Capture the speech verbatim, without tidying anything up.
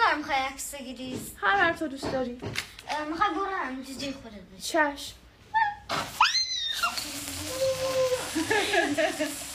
کار میخوای عکس بگیری؟ هر تو دوست داری. میخوای برو همینجا جای خودت بشی. چشم.